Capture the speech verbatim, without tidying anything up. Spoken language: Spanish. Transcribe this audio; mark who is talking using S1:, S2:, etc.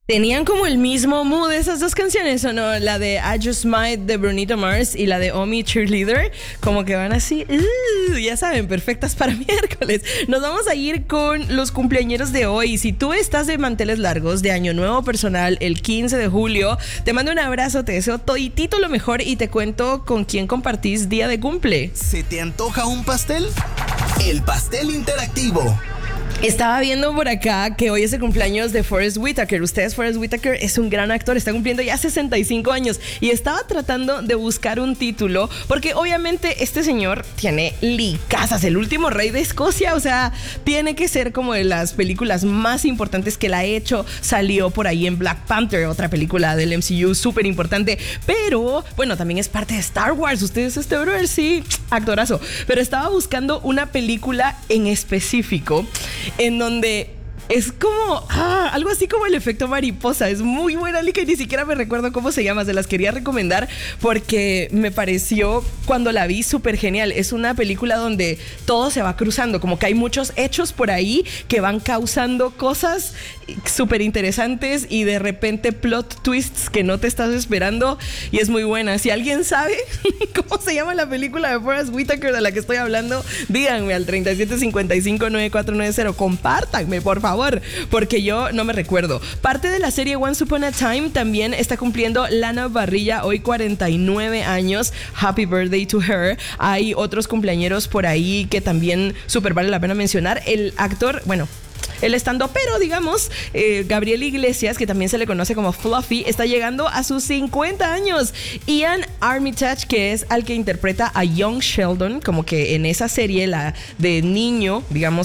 S1: Tenían como el mismo mood esas dos canciones, ¿o no? La de I Just Might de Bruno Mars y la de Omi Cheerleader, como que van así, uh, ya saben, perfectas para miércoles. Nos vamos a ir con los cumpleañeros de hoy. Si tú estás de manteles largos, de año nuevo personal, el quince de julio, te mando un abrazo, te deseo toditito lo mejor y te cuento con quién compartís día de cumple.
S2: ¿Se te antoja un pastel? El pastel interactivo.
S1: Estaba viendo por acá que hoy es el cumpleaños de Forest Whitaker. Ustedes, Forest Whitaker es un gran actor, está cumpliendo ya sesenta y cinco años y estaba tratando de buscar un título porque obviamente este señor tiene licazas, el último rey de Escocia, o sea, tiene que ser como de las películas más importantes que la ha hecho. Salió por ahí en Black Panther, otra película del M C U súper importante, pero bueno, también es parte de Star Wars. Ustedes, este brother, sí, actorazo. Pero estaba buscando una película en específico en donde es como ah, algo así como el efecto mariposa. Es muy buena, Lica, y ni siquiera me recuerdo cómo se llama. Se las quería recomendar porque me pareció, cuando la vi, súper genial. Es una película donde todo se va cruzando, como que hay muchos hechos por ahí que van causando cosas súper interesantes y de repente plot twists que no te estás esperando, y es muy buena. Si alguien sabe cómo se llama la película de Forest Whitaker de la que estoy hablando, díganme al treinta y siete cincuenta y cinco noventa y cuatro noventa. Compártanme, por favor, porque yo no me recuerdo. Parte de la serie Once Upon a Time también está cumpliendo Lana Barrilla, hoy cuarenta y nueve años. Happy birthday to her. Hay otros cumpleañeros por ahí que también súper vale la pena mencionar. El actor, bueno, el estandopero, digamos, eh, Gabriel Iglesias, que también se le conoce como Fluffy, está llegando a sus cincuenta años. Ian Armitage, que es al que interpreta a Young Sheldon, como que en esa serie, la de niño, digamos,